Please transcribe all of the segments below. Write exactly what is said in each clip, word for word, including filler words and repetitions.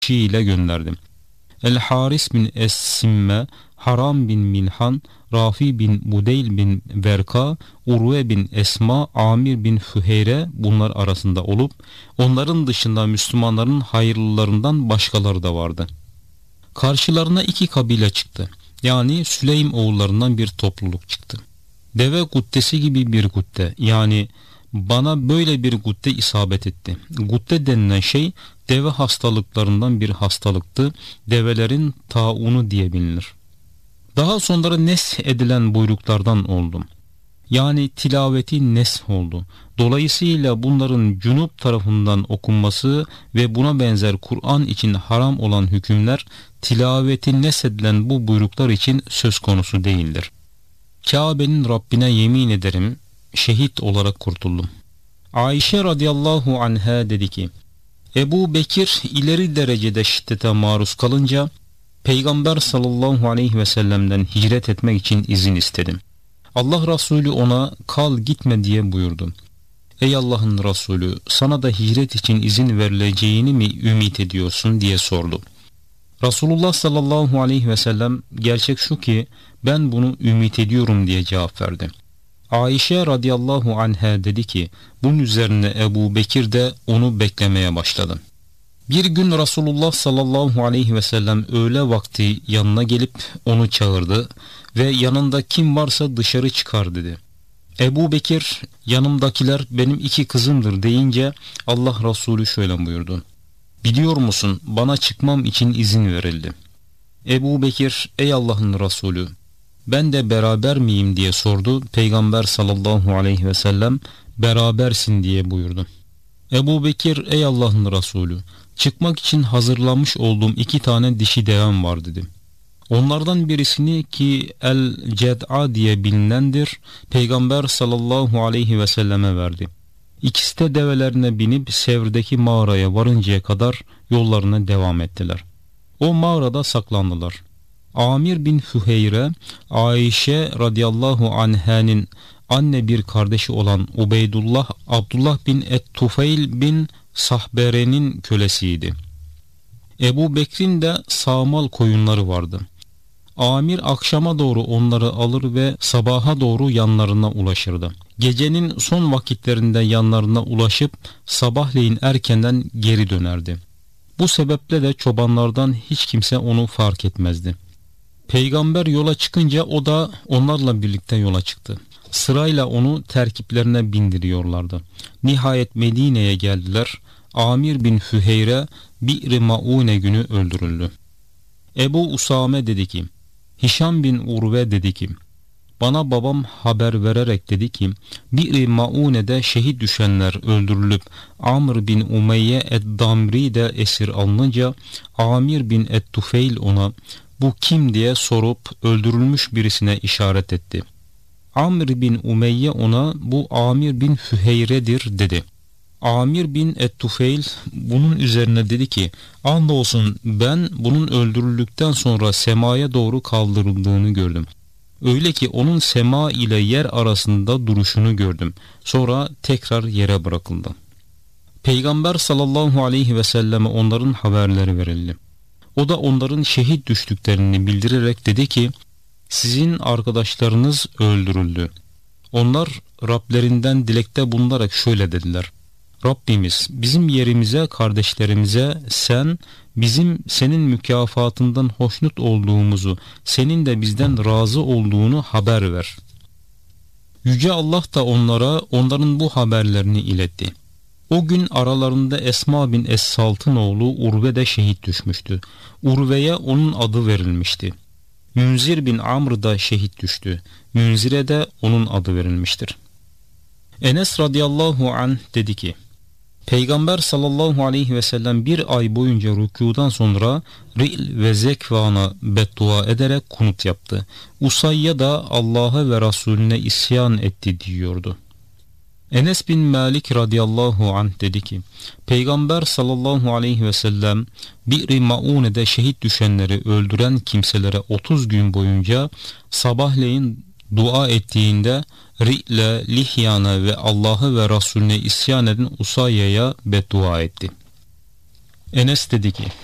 ile gönderdim. El-Haris bin Es-Simme, Haram bin Milhan, Rafi bin Budeyl bin Verka, Urve bin Esma, Amir bin Füheyre bunlar arasında olup onların dışında Müslümanların hayırlılarından başkaları da vardı. Karşılarına iki kabile çıktı. Yani Süleym oğullarından bir topluluk çıktı. Deve guttesi gibi bir gutte, yani bana böyle bir gutte isabet etti. Gutte denilen şey deve hastalıklarından bir hastalıktı. Develerin taunu diye bilinir. Daha sonra nesh edilen buyruklardan oldum. Yani tilaveti nesh oldu. Dolayısıyla bunların cunup tarafından okunması ve buna benzer Kur'an için haram olan hükümler tilaveti nesh edilen bu buyruklar için söz konusu değildir. Kabe'nin Rabbine yemin ederim şehit olarak kurtuldum. Ayşe radıyallahu anha dedi ki, Ebu Bekir ileri derecede şiddete maruz kalınca Peygamber sallallahu aleyhi ve sellem'den hicret etmek için izin istedim. Allah Resulü ona kal gitme diye buyurdu. Ey Allah'ın Resulü, sana da hicret için izin verileceğini mi ümit ediyorsun diye sordu. Resulullah sallallahu aleyhi ve sellem gerçek şu ki ben bunu ümit ediyorum diye cevap verdi. Ayşe radıyallahu anha dedi ki bunun üzerine Ebu Bekir de onu beklemeye başladı. Bir gün Resulullah sallallahu aleyhi ve sellem öğle vakti yanına gelip onu çağırdı ve yanında kim varsa dışarı çıkar dedi. Ebu Bekir yanımdakiler benim iki kızımdır deyince Allah Resulü şöyle buyurdu. Biliyor musun bana çıkmam için izin verildi. Ebu Bekir ey Allah'ın Resulü ben de beraber miyim diye sordu. Peygamber sallallahu aleyhi ve sellem berabersin diye buyurdu. Ebu Bekir ey Allah'ın Resulü çıkmak için hazırlanmış olduğum iki tane dişi devem var dedi. Onlardan birisini ki El-Ced'a diye bilinendir Peygamber sallallahu aleyhi ve selleme verdi. İkisi de develerine binip Sevr'deki mağaraya varıncaya kadar yollarına devam ettiler. O mağarada saklandılar. Amir bin Füheyre, Ayşe radıyallahu anh'ın anne bir kardeşi olan Ubeydullah, Abdullah bin Et-Tufeyl bin Sahbere'nin kölesiydi. Ebu Bekir'in de sağmal koyunları vardı. Amir akşama doğru onları alır ve sabaha doğru yanlarına ulaşırdı. Gecenin son vakitlerinde yanlarına ulaşıp sabahleyin erkenden geri dönerdi. Bu sebeple de çobanlardan hiç kimse onu fark etmezdi. Peygamber yola çıkınca o da onlarla birlikte yola çıktı. Sırayla onu terkiplerine bindiriyorlardı. Nihayet Medine'ye geldiler. Amir bin Füheyre Bir-i Maune günü öldürüldü. Ebu Usame dedi ki, Hişam bin Urve dedi ki, bana babam haber vererek dedi ki, Bir-i Maune'de şehit düşenler öldürülüp Amr bin Umeyye Ed-Damri de esir alınınca Amir bin Et-Tufeyl ona bu kim diye sorup öldürülmüş birisine işaret etti. Amr bin Umeyye ona bu Amir bin Füheyre'dir dedi. Amir bin Et-Tufeyl bunun üzerine dedi ki andolsun ben bunun öldürüldükten sonra semaya doğru kaldırıldığını gördüm. Öyle ki onun sema ile yer arasında duruşunu gördüm. Sonra tekrar yere bırakıldı. Peygamber sallallahu aleyhi ve selleme onların haberleri verildi. O da onların şehit düştüklerini bildirerek dedi ki sizin arkadaşlarınız öldürüldü. Onlar Rablerinden dilekte bulunarak şöyle dediler. Rabbimiz bizim yerimize kardeşlerimize sen bizim senin mükafatından hoşnut olduğumuzu senin de bizden razı olduğunu haber ver. Yüce Allah da onlara onların bu haberlerini iletti. O gün aralarında Esma bin Es-Salt'ın oğlu Urve de şehit düşmüştü. Urve'ye onun adı verilmişti. Münzir bin Amr da şehit düştü. Münzir'e de onun adı verilmiştir. Enes radıyallahu anh dedi ki Peygamber sallallahu aleyhi ve sellem bir ay boyunca rükûdan sonra Ri'l ve Zekvan'a beddua ederek kunut yaptı. Usayya da Allah'a ve Resulüne isyan etti diyordu. Enes bin Malik radıyallahu anh dedi ki Peygamber sallallahu aleyhi ve sellem Bir-i Maune'de şehit düşenleri öldüren kimselere otuz gün boyunca sabahleyin dua ettiğinde Ri'le, Lihyan'a ve Allah'a ve Resulüne isyan eden Usayya'ya beddua etti. Enes dedi ki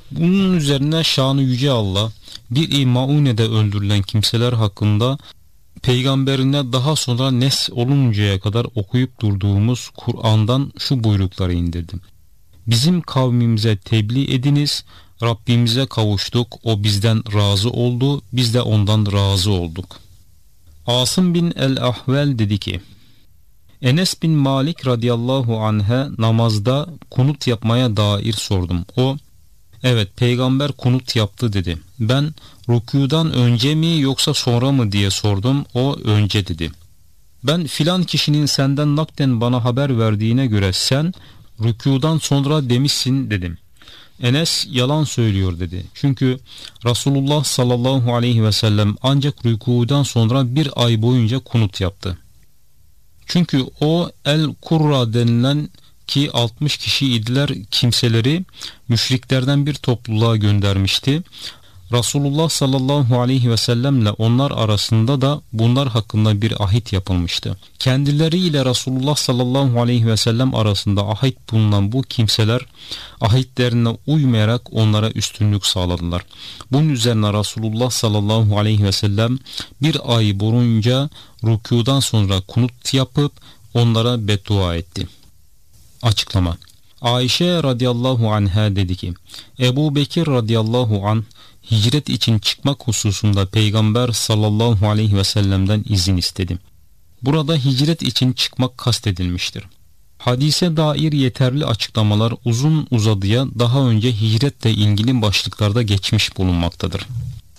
Bunun üzerine şanı yüce Allah bir Maune'de öldürülen kimseler hakkında peygamberine daha sonra nes oluncaya kadar okuyup durduğumuz Kur'an'dan şu buyrukları indirdim. Bizim kavmimize tebliğ ediniz, Rabbimize kavuştuk, o bizden razı oldu, biz de ondan razı olduk. Asım bin el-Ahvel dedi ki, Enes bin Malik radıyallahu anh'a namazda kunut yapmaya dair sordum. O, evet peygamber kunut yaptı dedi. Ben rükûdan önce mi yoksa sonra mı diye sordum. O önce dedi. Ben filan kişinin senden nakden bana haber verdiğine göre sen rükûdan sonra demişsin dedim. Enes yalan söylüyor dedi. Çünkü Resulullah sallallahu aleyhi ve sellem ancak rükûdan sonra bir ay boyunca kunut yaptı. Çünkü o El-Kurra denilen ki altmış kişi idiler kimseleri müşriklerden bir topluluğa göndermişti. Resulullah sallallahu aleyhi ve sellemle onlar arasında da bunlar hakkında bir ahit yapılmıştı. Kendileriyle Resulullah sallallahu aleyhi ve sellem arasında ahit bulunan bu kimseler ahitlerine uymayarak onlara üstünlük sağladılar. Bunun üzerine Resulullah sallallahu aleyhi ve sellem bir ay boyunca rükûdan sonra kunut yapıp onlara beddua etti. Açıklama. Ayşe radıyallahu anha dedi ki, Ebu Bekir radıyallahu anh hicret için çıkmak hususunda Peygamber sallallahu aleyhi ve sellem'den izin istedim. Burada hicret için çıkmak kastedilmiştir. Hadise dair yeterli açıklamalar uzun uzadıya daha önce hicretle ilgili başlıklarda geçmiş bulunmaktadır.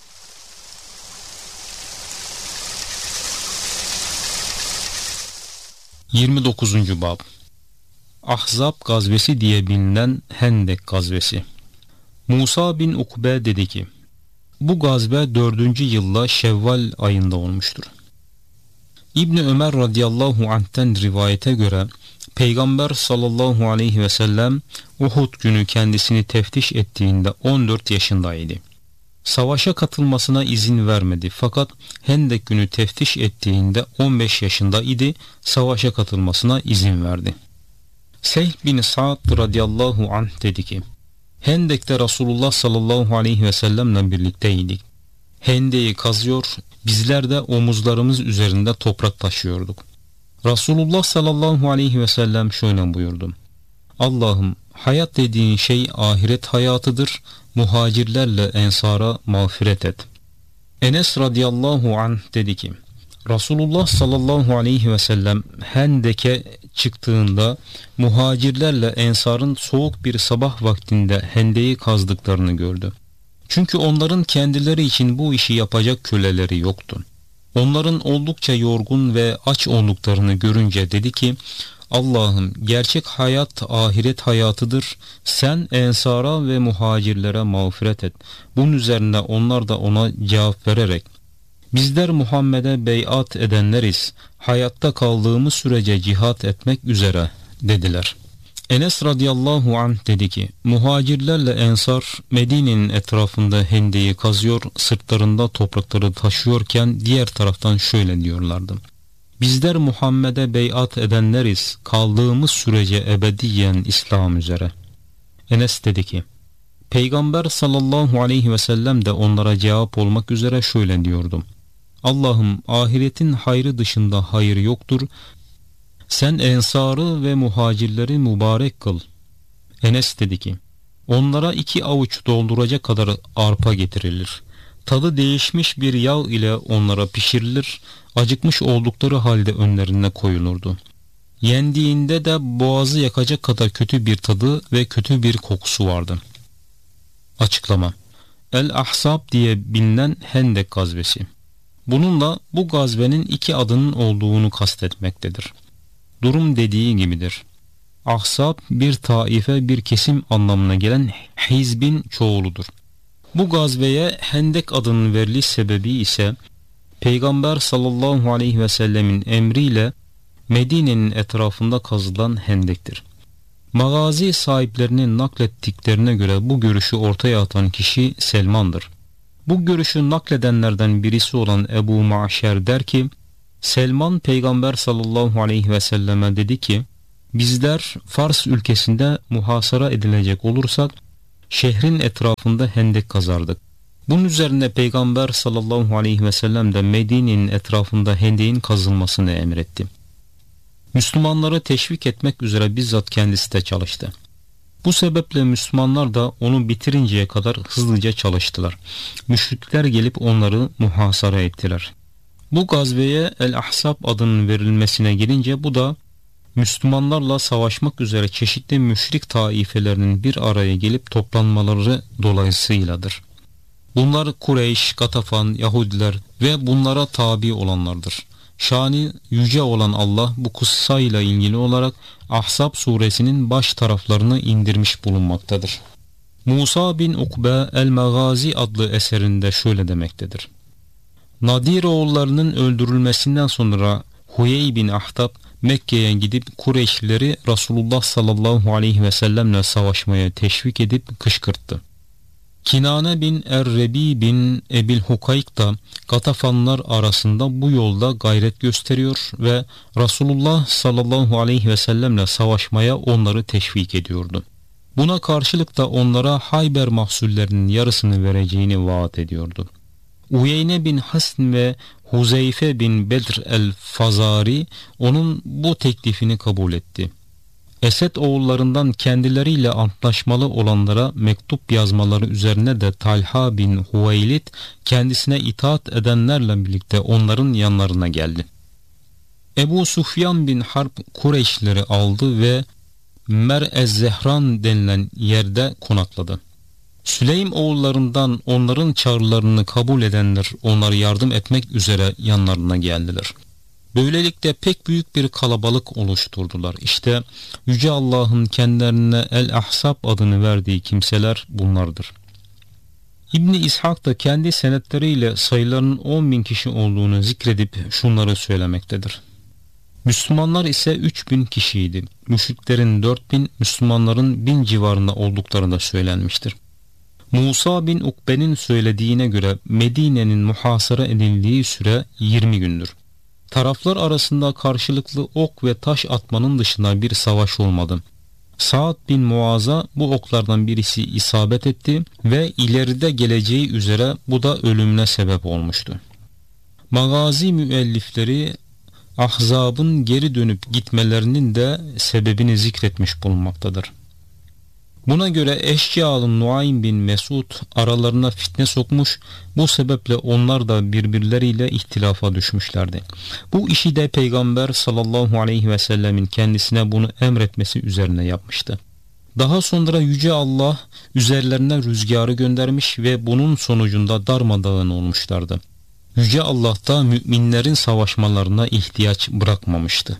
yirmi dokuzuncu Bab Ahzab gazvesi diye bilinen Hendek gazvesi. Musa bin Ukbe dedi ki, bu gazve dördüncü yılla Şevval ayında olmuştur. İbni Ömer radıyallahu anh'ten rivayete göre Peygamber sallallahu aleyhi ve sellem Uhud günü kendisini teftiş ettiğinde on dört yaşındaydı. Savaşa katılmasına izin vermedi fakat Hendek günü teftiş ettiğinde on beş yaşında idi, savaşa katılmasına izin verdi. Sehl bin Sa'd radıyallahu anh dedi ki, Hendek'te Resulullah sallallahu aleyhi ve sellemle birlikteydik. Hendeyi kazıyor, bizler de omuzlarımız üzerinde toprak taşıyorduk. Resulullah sallallahu aleyhi ve sellem şöyle buyurdu. Allah'ım, hayat dediğin şey ahiret hayatıdır, muhacirlerle ensara mağfiret et. Enes radıyallahu anh dedi ki, Resulullah sallallahu aleyhi ve sellem Hendek'e çıktığında muhacirlerle ensarın soğuk bir sabah vaktinde hendeyi kazdıklarını gördü. Çünkü onların kendileri için bu işi yapacak köleleri yoktu. Onların oldukça yorgun ve aç olduklarını görünce dedi ki, Allah'ım, gerçek hayat ahiret hayatıdır. Sen ensara ve muhacirlere mağfiret et. Bunun üzerine onlar da ona cevap vererek, bizler Muhammed'e beyat edenleriz. Hayatta kaldığımız sürece cihat etmek üzere dediler. Enes radıyallahu anh dedi ki, muhacirlerle ensar Medine'nin etrafında hendeyi kazıyor, sırtlarında toprakları taşıyorken diğer taraftan şöyle diyorlardı. Bizler Muhammed'e beyat edenleriz, kaldığımız sürece ebediyen İslam üzere. Enes dedi ki, Peygamber sallallahu aleyhi ve sellem de onlara cevap olmak üzere şöyle diyordu. Allah'ım, ahiretin hayrı dışında hayır yoktur. Sen ensarı ve muhacirleri mübarek kıl. Enes dedi ki, onlara iki avuç dolduracak kadar arpa getirilir. Tadı değişmiş bir yağ ile onlara pişirilir. Acıkmış oldukları halde önlerine koyulurdu. Yendiğinde de boğazı yakacak kadar kötü bir tadı ve kötü bir kokusu vardı. Açıklama. El-Ahzab diye bilinen Hendek gazvesi. Bununla bu gazvenin iki adının olduğunu kastetmektedir. Durum dediği gibidir. Ahzab bir taife, bir kesim anlamına gelen hizbin çoğuludur. Bu gazveye Hendek adının veriliş sebebi ise Peygamber sallallahu aleyhi ve sellemin emriyle Medine'nin etrafında kazılan hendektir. Magazi sahiplerinin naklettiklerine göre bu görüşü ortaya atan kişi Selman'dır. Bu görüşü nakledenlerden birisi olan Ebu Ma'şer der ki, Selman Peygamber sallallahu aleyhi ve selleme dedi ki, bizler Fars ülkesinde muhasara edilecek olursak Şehrin etrafında hendek kazardık. Bunun üzerine Peygamber sallallahu aleyhi ve sellem de Medine'nin etrafında hendeğin kazılmasını emretti. Müslümanları teşvik etmek üzere bizzat kendisi de çalıştı. Bu sebeple Müslümanlar da onu bitirinceye kadar hızlıca çalıştılar. Müşrikler gelip onları muhasara ettiler. Bu gazveye El-Ahzab adının verilmesine gelince bu da Müslümanlarla savaşmak üzere çeşitli müşrik taifelerinin bir araya gelip toplanmaları dolayısıyladır. Bunlar Kureyş, Gatafan, Yahudiler ve bunlara tabi olanlardır. Şani yüce olan Allah bu kıssayla ilgili olarak Ahzab suresinin baş taraflarını indirmiş bulunmaktadır. Musa bin Ukbe El-Magazi adlı eserinde şöyle demektedir. Nadir oğullarının öldürülmesinden sonra Huyey bin Ahtab Mekke'ye gidip Kureyşlileri Resulullah sallallahu aleyhi ve sellemle savaşmaya teşvik edip kışkırttı. Kinane bin Er-Rebi bin Ebil Hukayk da Gatafanlar arasında bu yolda gayret gösteriyor ve Resulullah sallallahu aleyhi ve sellemle savaşmaya onları teşvik ediyordu. Buna karşılık da onlara Hayber mahsullerinin yarısını vereceğini vaat ediyordu. Uyeyne bin Hasn ve Huzeyfe bin Bedr el-Fazari onun bu teklifini kabul etti. Esed oğullarından kendileriyle antlaşmalı olanlara mektup yazmaları üzerine de Talha bin Huveylid kendisine itaat edenlerle birlikte onların yanlarına geldi. Ebu Sufyan bin Harp Kureyşlileri aldı ve Mer-ez-Zehran denilen yerde konakladı. Süleym oğullarından onların çağrılarını kabul edenler onları yardım etmek üzere yanlarına geldiler. Böylelikle pek büyük bir kalabalık oluşturdular. İşte Yüce Allah'ın kendilerine El-Ahzab adını verdiği kimseler bunlardır. İbni İshak da kendi senetleriyle sayılarının on bin kişi olduğunu zikredip şunları söylemektedir. Müslümanlar ise üç bin kişiydi. Müşriklerin dört bin, Müslümanların bin civarında oldukları da söylenmiştir. Musa bin Ukbe'nin söylediğine göre Medine'nin muhasara edildiği süre yirmi gündür. Taraflar arasında karşılıklı ok ve taş atmanın dışında bir savaş olmadı. Sa'd bin Muaz'a bu oklardan birisi isabet etti ve ileride geleceği üzere bu da ölümüne sebep olmuştu. Magazi müellifleri Ahzab'ın geri dönüp gitmelerinin de sebebini zikretmiş bulunmaktadır. Buna göre Eşcial'ın Nuaym bin Mesud aralarına fitne sokmuş, bu sebeple onlar da birbirleriyle ihtilafa düşmüşlerdi. Bu işi de Peygamber sallallahu aleyhi ve sellemin kendisine bunu emretmesi üzerine yapmıştı. Daha sonra Yüce Allah üzerlerine rüzgarı göndermiş ve bunun sonucunda darmadağın olmuşlardı. Yüce Allah da müminlerin savaşmalarına ihtiyaç bırakmamıştı.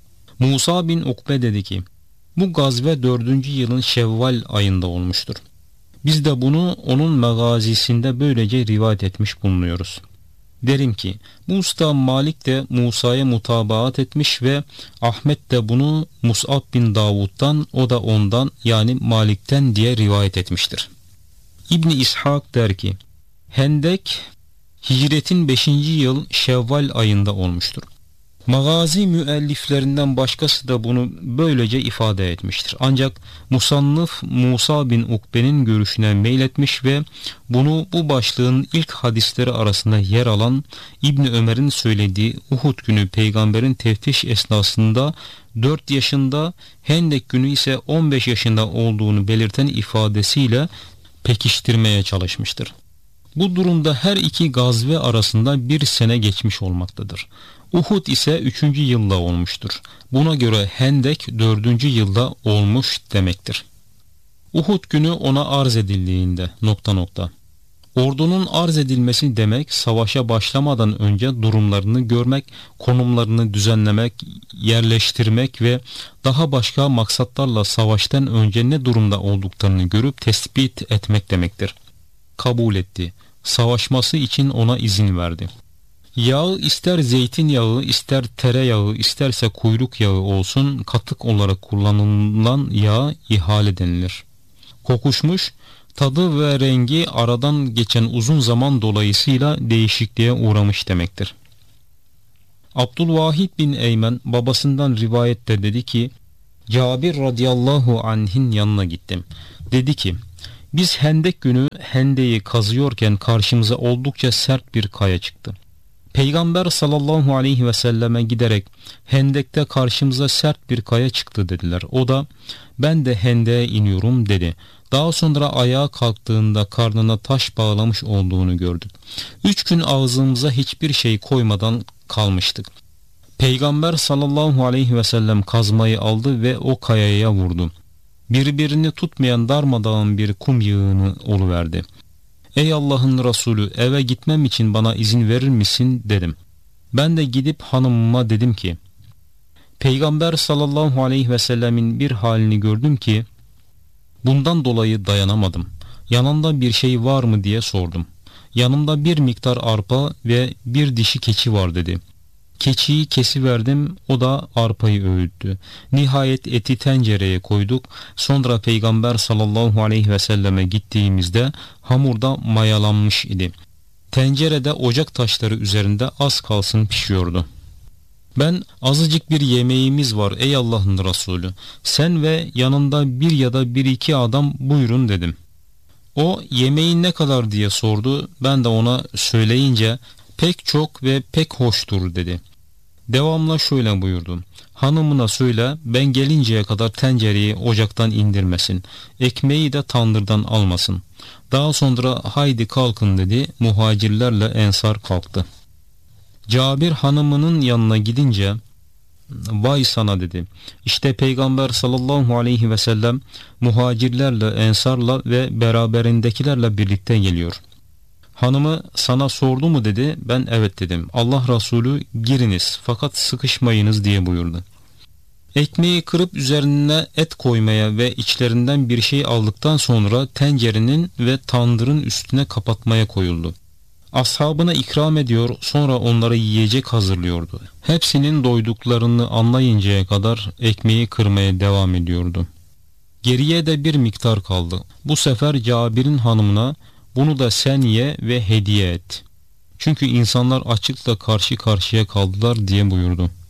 Musa bin Ukbe dedi ki, bu gazve dördüncü yılın Şevval ayında olmuştur. Biz de bunu onun megazisinde böylece rivayet etmiş bulunuyoruz. Derim ki Musa Malik de Musa'ya mutabaat etmiş ve Ahmet de bunu Mus'ab bin Davud'dan, o da ondan yani Malik'ten diye rivayet etmiştir. İbni İshak der ki Hendek hicretin beşinci yıl Şevval ayında olmuştur. Magazi müelliflerinden başkası da bunu böylece ifade etmiştir. Ancak musannıf Musa bin Ukbe'nin görüşüne meyletmiş ve bunu bu başlığın ilk hadisleri arasında yer alan İbni Ömer'in söylediği Uhud günü peygamberin teftiş esnasında dört yaşında, Hendek günü ise on beş yaşında olduğunu belirten ifadesiyle pekiştirmeye çalışmıştır. Bu durumda her iki gazve arasında bir sene geçmiş olmaktadır. Uhud ise üçüncü yılda olmuştur. Buna göre Hendek dördüncü yılda olmuş demektir. Uhud günü ona arz edildiğinde nokta nokta. Ordunun arz edilmesi demek savaşa başlamadan önce durumlarını görmek, konumlarını düzenlemek, yerleştirmek ve daha başka maksatlarla savaştan önce ne durumda olduklarını görüp tespit etmek demektir. Kabul etti. Savaşması için ona izin verdi. Yağı ister zeytinyağı, ister tereyağı, isterse kuyruk yağı olsun, katık olarak kullanılan yağa ihale denilir. Kokuşmuş, tadı ve rengi aradan geçen uzun zaman dolayısıyla değişikliğe uğramış demektir. Abdülvahid bin Eymen babasından rivayette dedi ki, Cabir radıyallahu anh'in yanına gittim. Dedi ki, Biz hendek günü hendeyi kazıyorken karşımıza oldukça sert bir kaya çıktı. Peygamber sallallahu aleyhi ve selleme giderek hendekte karşımıza sert bir kaya çıktı dediler. O da ben de hendeğe iniyorum dedi. Daha sonra ayağa kalktığında karnına taş bağlamış olduğunu gördük. Üç gün ağzımıza hiçbir şey koymadan kalmıştık. Peygamber sallallahu aleyhi ve sellem kazmayı aldı ve o kayaya vurdu. Birbirini tutmayan darmadağın bir kum yığını oluverdi. Ey Allah'ın Resulü, eve gitmem için bana izin verir misin dedim. Ben de gidip hanımıma dedim ki, Peygamber sallallahu aleyhi ve sellemin bir halini gördüm ki bundan dolayı dayanamadım. Yanında bir şey var mı diye sordum. Yanımda bir miktar arpa ve bir dişi keçi var dedi. Keçiyi kesiverdim, o da arpayı öğüttü. Nihayet eti tencereye koyduk. Sonra Peygamber sallallahu aleyhi ve selleme gittiğimizde hamurda mayalanmış idi. Tencerede ocak taşları üzerinde az kalsın pişiyordu. Ben azıcık bir yemeğimiz var ey Allah'ın Resulü. Sen ve yanında bir ya da bir iki adam buyurun dedim. O yemeğin ne kadar diye sordu. Ben de ona söyleyince pek çok ve pek hoştur dedi. Devamla şöyle buyurdum. Hanımına söyle ben gelinceye kadar tencereyi ocaktan indirmesin. Ekmeği de tandırdan almasın. Daha sonra haydi kalkın dedi. Muhacirlerle ensar kalktı. Cabir hanımının yanına gidince vay sana dedi. İşte Peygamber sallallahu aleyhi ve sellem muhacirlerle, ensarla ve beraberindekilerle birlikte geliyor. Hanımı sana sordu mu dedi. Ben evet dedim. Allah Resulü giriniz fakat sıkışmayınız diye buyurdu. Ekmeği kırıp üzerine et koymaya ve içlerinden bir şey aldıktan sonra tencerenin ve tandırın üstüne kapatmaya koyuldu. Ashabına ikram ediyor, sonra onlara yiyecek hazırlıyordu. Hepsinin doyduklarını anlayıncaya kadar ekmeği kırmaya devam ediyordu. Geriye de bir miktar kaldı. Bu sefer Cabir'in hanımına bunu da sen ye ve hediye et. Çünkü insanlar açlıkla karşı karşıya kaldılar diye buyurdu.